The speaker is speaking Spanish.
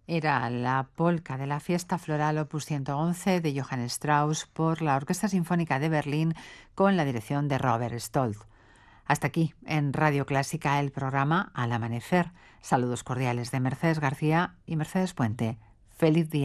Era la polca de la fiesta floral opus 111 de Johann Strauss por la Orquesta Sinfónica de Berlín con la dirección de Robert Stolz. Hasta aquí, en Radio Clásica, el programa Al Amanecer. Saludos cordiales de Mercedes García y Mercedes Puente. Feliz día.